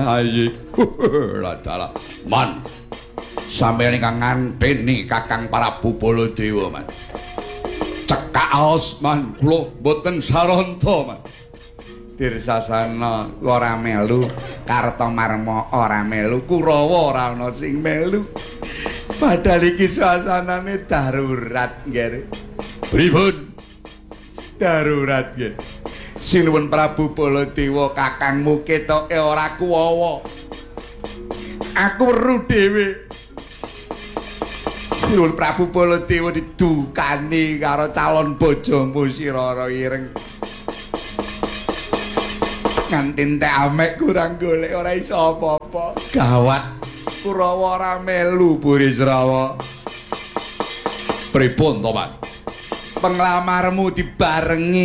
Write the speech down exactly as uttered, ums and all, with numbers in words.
Ayi. Lah dalah. Man. Sampeyan ingkang nganteni Kakang Prabu Baladewa, Man. Cekak aos, Man. Kula mboten saranta, Man. Dirsasana ora melu, Kartamarma ora melu, Kurawa ora ana sing melu. Padahal iki suasanane darurat, nggih. Pripun? Darurat, nggih. Sinuwun Prabu Baladewa, kakangmu ketoke ora kuwawa. Aku weruh dhewe. Sinuwun Prabu Baladewa didukani karo calon bojomu Sirara Ireng. Nganti entek amek kurang golek ora iso apa-apa. Gawat. Kurawa ora melu Burisrawa. Pripun to, Pak? Penglamarmu dibarengi